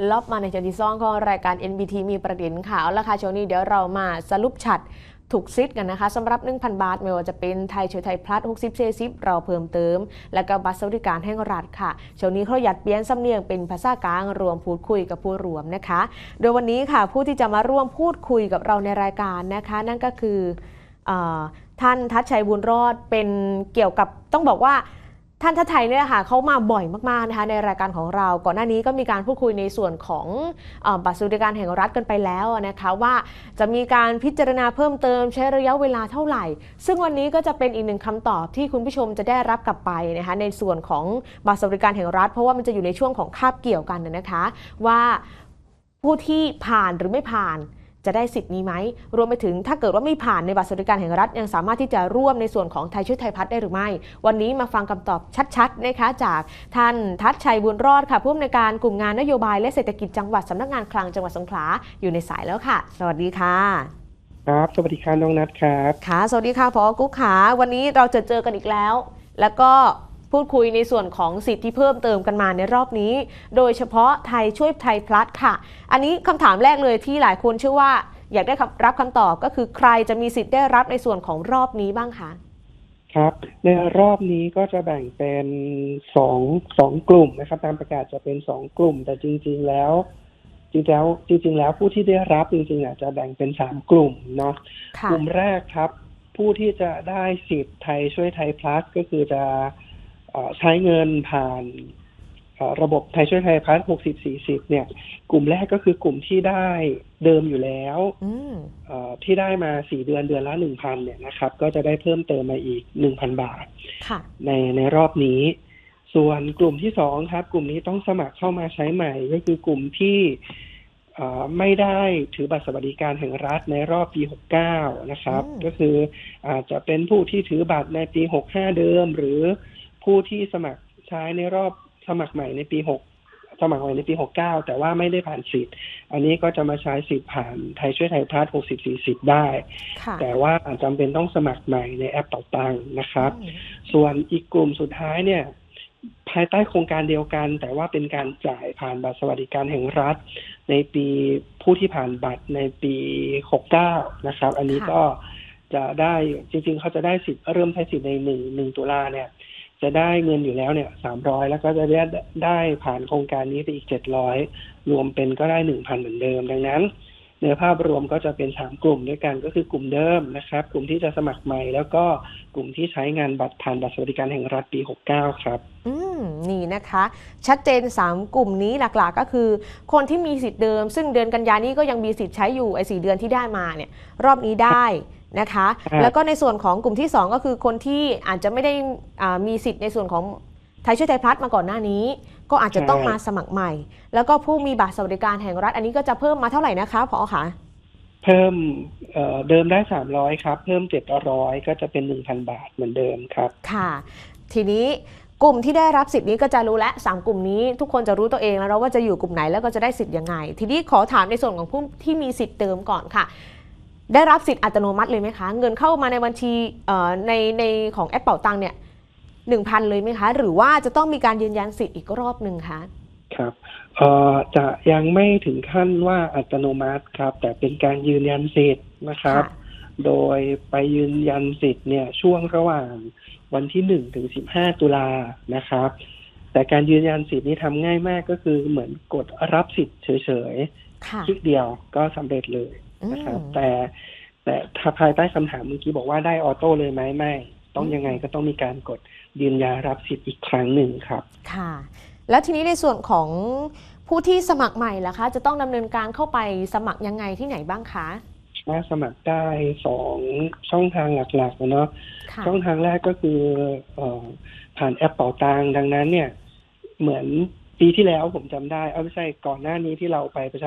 ลอบมาในช่วงที่2ของรายการ NBT มีประเด็นข่าวแล้วค่ะช่วงนี้เดี๋ยวเรามาสรุปชัดถูกซิดกันนะคะสำหรับ 1,000 บาทไม่ว่าจะเป็นไทยช่วยไทยพลัส60 40เราเพิ่มเติมแล้วก็บัตรสวัสดิการแห่งรัฐค่ะช่วงนี้เขาหยัดเปลี่ยนสำเนียงเป็นภาษากลางรวมพูดคุยกับผู้รวมนะคะโดยวันนี้ค่ะผู้ที่จะมาร่วมพูดคุยกับเราในรายการนะคะนั่นก็คือท่านทัชชัยบุญรอดเป็นเกี่ยวกับต้องบอกว่าท่านทัชชัยเนี่ยค่ะเขามาบ่อยมากๆนะคะในรายการของเราก่อนหน้านี้ก็มีการพูดคุยในส่วนของบัตรสวัสดิการแห่งรัฐกันไปแล้วนะคะว่าจะมีการพิจารณาเพิ่มเติมใช้ระยะเวลาเท่าไหร่ซึ่งวันนี้ก็จะเป็นอีกหนึ่งคำตอบที่คุณผู้ชมจะได้รับกลับไปนะคะในส่วนของบัตรสวัสดิการแห่งรัฐเพราะว่ามันจะอยู่ในช่วงของคาบเกี่ยวกันนะคะว่าผู้ที่ผ่านหรือไม่ผ่านจะได้สิทธิ์นี้ไหมรวมไปถึงถ้าเกิดว่าไม่ผ่านในบัตรสวัสดิการแห่งรัฐยังสามารถที่จะร่วมในส่วนของไทยช่วยไทยพัฒน์ได้หรือไม่วันนี้มาฟังคำตอบชัดๆนะคะจากท่านทัชชัยบุญรอดค่ะผู้อำนวยการกลุ่มงานนโยบายและเศรษฐกิจจังหวัดสำนักงานคลังจังหวัดสงขลาอยู่ในสายแล้วค่ะสวัสดีค่ะครับสวัสดีค่ะน้องนัทครับค่ะสวัสดีค่ะผอ.กุ๊กขาวันนี้เราเจอกันอีกแล้วแล้วก็พูดคุยในส่วนของสิทธิที่เพิ่มเติมกันมาในรอบนี้โดยเฉพาะไทยช่วยไทยพลัสค่ะอันนี้คำถามแรกเลยที่หลายคนเชื่อว่าอยากได้รับคำตอบก็คือใครจะมีสิทธิ์ได้รับในส่วนของรอบนี้บ้างคะครับในรอบนี้ก็จะแบ่งเป็นสองกลุ่มนะครับตามประกาศจะเป็น2กลุ่มแต่จริงๆแล้วผู้ที่ได้รับจริงๆจะแบ่งเป็น3กลุ่มเนาะกลุ่มแรกครับผู้ที่จะได้สิทธิ์ไทยช่วยไทยพลัสก็คือจะใช้เงินผ่านระบบไทยช่วยไทยพลัส60-40เนี่ยกลุ่มแรกก็คือกลุ่มที่ได้เดิมอยู่แล้วที่ได้มา4เดือนละ 1,000 เนี่ยนะครับก็จะได้เพิ่มเติมมาอีก 1,000 บาทในรอบนี้ส่วนกลุ่มที่2ครับกลุ่มนี้ต้องสมัครเข้ามาใช้ใหม่ก็คือกลุ่มที่ไม่ได้ถือบัตรสวัสดิการแห่งรัฐในรอบปี69นะครับก็คืออาจจะเป็นผู้ที่ถือบัตรในปี65เดิมหรือผู้ที่สมัครใช้ในรอบสมัครใหม่ในปี69แต่ว่าไม่ได้ผ่านสิทธิ์อันนี้ก็จะมาใช้สิทธิ์ผ่านไทยช่วยไทยพลัส60-40ได้แต่ว่าจำเป็นต้องสมัครใหม่ในแอปเป๋าตังค์นะครับส่วนอีกกลุ่มสุดท้ายเนี่ยภายใต้โครงการเดียวกันแต่ว่าเป็นการจ่ายผ่านบัตรสวัสดิการแห่งรัฐในปีผู้ที่ผ่านบัตรในปี69นะครับอันนี้ก็จะได้จริงๆเขาจะได้สิทธิ์เริ่มใช้สิทธิ์ใน1ตุลาเนี่ยจะได้เงินอยู่แล้วเนี่ย300แล้วก็จะได้ผ่านโครงการนี้ไปอีก700รวมเป็นก็ได้ 1,000 เหมือนเดิมดังนั้นในภาพรวมก็จะเป็น3กลุ่มด้วยกันก็คือกลุ่มเดิมนะครับกลุ่มที่จะสมัครใหม่แล้วก็กลุ่มที่ใช้งานบัตรผ่านบัตรสวัสดิการแห่งรัฐปี69ครับนี่นะคะชัดเจน3กลุ่มนี้หลักๆก็คือคนที่มีสิทธิ์เดิมซึ่งเดือนกันยายนนี้ก็ยังมีสิทธิ์ใช้อยู่ไอ้4เดือนที่ได้มาเนี่ยรอบนี้ได้นะคะแล้วก็ในส่วนของกลุ่มที่2ก็คือคนที่อาจจะไม่ได้มีสิทธิ์ในส่วนของไทยช่วยไทยพลัสมาก่อนหน้านี้ก็อาจจะต้องมาสมัครใหม่แล้วก็ผู้มีบัตรสวัสดิการแห่งรัฐอันนี้ก็จะเพิ่มมาเท่าไหร่นะคะผอ.คะเพิ่มเดิมได้300ครับเพิ่ม700ก็จะเป็น 1,000 บาทเหมือนเดิมครับค่ะทีนี้กลุ่มที่ได้รับสิทธิ์นี้ก็จะรู้และ3กลุ่มนี้ทุกคนจะรู้ตัวเองแล้วว่าจะอยู่กลุ่มไหนแล้วก็จะได้สิทธิ์ยังไงทีนี้ขอถามในส่วนของผู้ที่มีสิทธิ์เดิมก่อนค่ะได้รับสิทธิ์อัตโนมัติเลยไหมคะเงินเข้ามาในบัญชีในของแอปเป๋าตังค์เนี่ย 1,000 เลยไหมคะหรือว่าจะต้องมีการยืนยันสิทธิ์อีกรอบนึงคะครับจะยังไม่ถึงขั้นว่าอัตโนมัติครับแต่เป็นการยืนยันสิทธิ์นะครับโดยไปยืนยันสิทธิ์เนี่ยช่วงระหว่างวันที่1ถึง15ตุลานะครับแต่การยืนยันสิทธิ์นี้ทำง่ายมากก็คือเหมือนกดรับสิทธิ์เฉยๆคลิกเดียวก็สำเร็จเลยนะครับแต่ถ้าภายใต้คำถามเมื่อกี้บอกว่าได้ออโต้เลยไหมไม่ต้องยังไงก็ต้องมีการกดยืนยันรับสิทธิ์อีกครั้งหนึ่งครับค่ะแล้วทีนี้ในส่วนของผู้ที่สมัครใหม่ล่ะคะจะต้องดำเนินการเข้าไปสมัครยังไงที่ไหนบ้างคะสมัครได้2ช่องทางหลักๆเนาะช่องทางแรกก็คือผ่านแอปเป๋าตังค์ดังนั้นเนี่ยเหมือนปีที่แล้วผมจำได้ไม่ใช่ก่อนหน้านี้ที่เราไปประชา